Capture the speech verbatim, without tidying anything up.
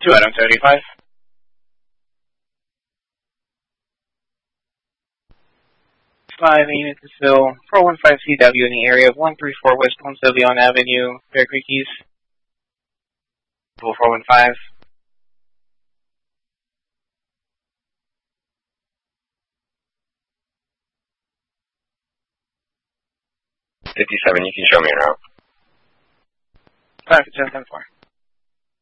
to item seventy-five. Five unit to fill four one five C W in the area of one three four West Poncevion Avenue, Bear Creek East. four one five. fifty-seven, you can show me en route. five to ten ten four.